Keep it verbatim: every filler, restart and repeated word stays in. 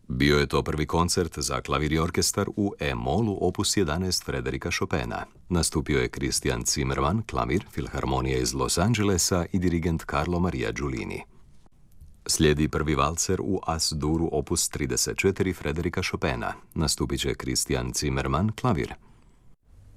Bio je to prvi koncert za klavir i orkestar u E-molu opus jedanaest Frederika Chopina. Nastupio je Christian Zimmermann, klavir, Filharmonija iz Los Angelesa i dirigent Carlo Maria Giulini. Slijedi prvi valcer u As-duru opus trideset četiri Frederika Chopina. Nastupit će Christian Zimmermann, klavir,